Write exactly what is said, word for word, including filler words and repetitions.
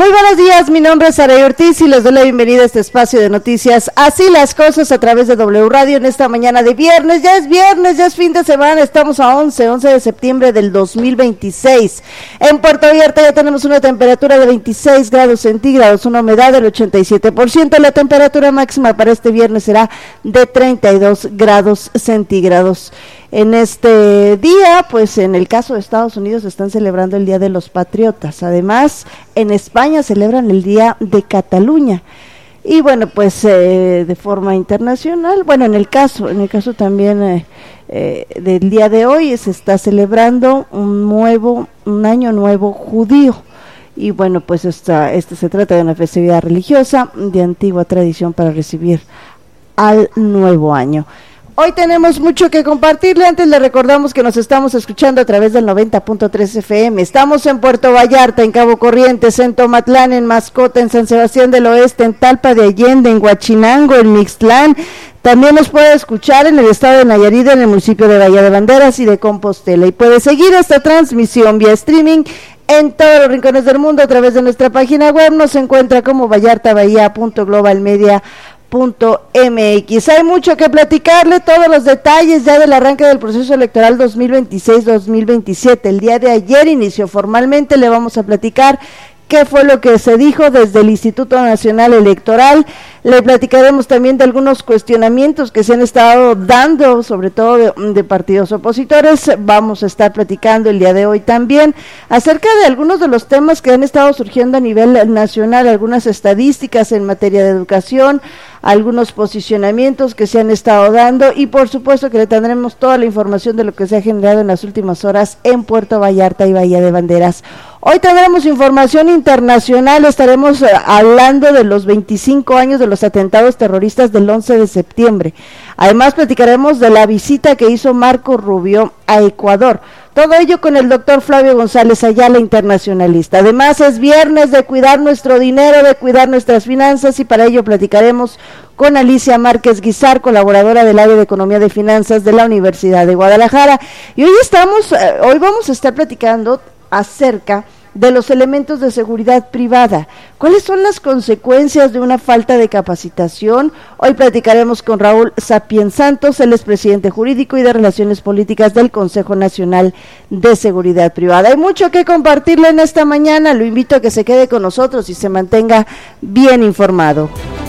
Muy buenos días, mi nombre es Saray Ortiz y les doy la bienvenida a este espacio de noticias Así las Cosas a través de W Radio en esta mañana de viernes. Ya es viernes, ya es fin de semana, estamos a once, once de septiembre del dos mil veintiséis. En Puerto Vallarta ya tenemos una temperatura de veintiséis grados centígrados, una humedad del ochenta y siete por ciento. La temperatura máxima para este viernes será de treinta y dos grados centígrados. En este día, pues en el caso de Estados Unidos están celebrando el Día de los Patriotas. Además, en España celebran el Día de Cataluña. Y bueno, pues eh, de forma internacional, bueno, en el caso, en el caso también eh, eh, del día de hoy se está celebrando un nuevo, un año nuevo judío. Y bueno, pues esta, este se trata de una festividad religiosa de antigua tradición para recibir al nuevo año. Hoy tenemos mucho que compartirle. Antes le recordamos que nos estamos escuchando a través del noventa punto tres F M. Estamos en Puerto Vallarta, en Cabo Corrientes, en Tomatlán, en Mascota, en San Sebastián del Oeste, en Talpa de Allende, en Huachinango, en Mixtlán. También nos puede escuchar en el estado de Nayarit, en el municipio de Bahía de Banderas y de Compostela. Y puede seguir esta transmisión vía streaming en todos los rincones del mundo a través de nuestra página web. Nos encuentra como vallartabahía punto global media punto m x. Hay mucho que platicarle, todos los detalles ya del arranque del proceso electoral dos mil veintiséis dos mil veintisiete. El día de ayer inició formalmente, le vamos a platicar qué fue lo que se dijo desde el Instituto Nacional Electoral. Le platicaremos también de algunos cuestionamientos que se han estado dando, sobre todo de, de partidos opositores. Vamos a estar platicando el día de hoy también acerca de algunos de los temas que han estado surgiendo a nivel nacional, algunas estadísticas en materia de educación, algunos posicionamientos que se han estado dando y por supuesto que le tendremos toda la información de lo que se ha generado en las últimas horas en Puerto Vallarta y Bahía de Banderas. Hoy tendremos información internacional, estaremos uh, hablando de los veinticinco años de los atentados terroristas del once de septiembre. Además platicaremos de la visita que hizo Marco Rubio a Ecuador. Todo ello con el doctor Flavio González Ayala, internacionalista. Además es viernes de cuidar nuestro dinero, de cuidar nuestras finanzas y para ello platicaremos con Alicia Márquez Guizar, colaboradora del área de Economía de Finanzas de la Universidad de Guadalajara. Y hoy estamos, eh, hoy vamos a estar platicando acerca de los elementos de seguridad privada. ¿Cuáles son las consecuencias de una falta de capacitación? Hoy platicaremos con Raúl Sapien Santos, él es presidente jurídico y de Relaciones Políticas del Consejo Nacional de Seguridad Privada. Hay mucho que compartirle en esta mañana, lo invito a que se quede con nosotros y se mantenga bien informado.